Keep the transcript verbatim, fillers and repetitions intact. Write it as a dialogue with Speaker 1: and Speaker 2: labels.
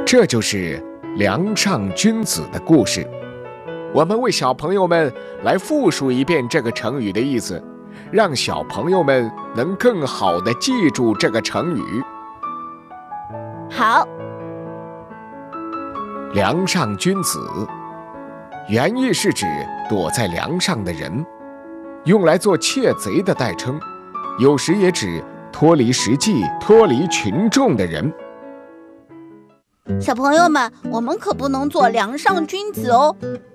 Speaker 1: 这就是梁上君子的故事。我们为小朋友们来复述一遍这个成语的意思，让小朋友们能更好地记住这个成语。
Speaker 2: 好，
Speaker 1: 梁上君子，原意是指躲在梁上的人，用来做窃贼的代称，有时也指脱离实际、脱离群众的人。
Speaker 2: 小朋友们，我们可不能做梁上君子哦，